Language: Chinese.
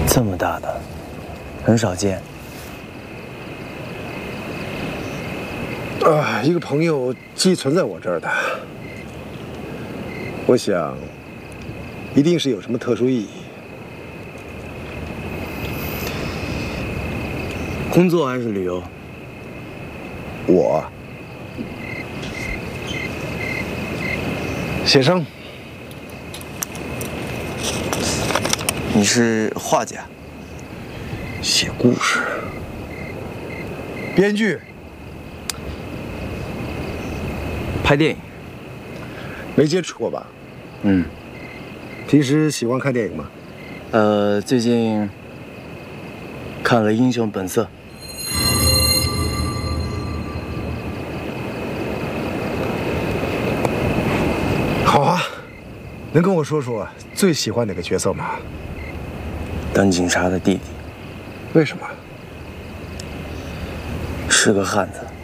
这么大的，很少见。 一个朋友寄存在我这儿的，我想，一定是有什么特殊意义。 工作还是旅游？ 我写生。 你是画家？ 写故事。编剧。 拍电影？ 没接触过吧？ 嗯。 平时喜欢看电影吗？ 最近看了《英雄本色》。 好啊，能跟我说说最喜欢哪个角色吗？ 当警察的弟弟。 为什么？ 是个汉子。